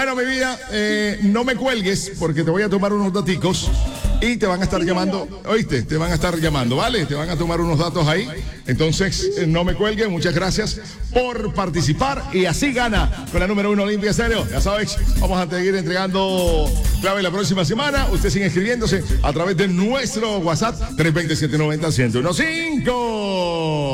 Bueno, mi vida, no me cuelgues porque te voy a tomar unos daticos y te van a estar llamando, ¿oíste? Te van a estar llamando, ¿vale? Te van a tomar unos datos ahí. Entonces, no me cuelgues. Muchas gracias por participar y así gana con la número 1 Olimpia Estéreo. Ya sabes, vamos a seguir entregando clave la próxima semana. Usted sigue escribiéndose a través de nuestro WhatsApp 320-790-1015.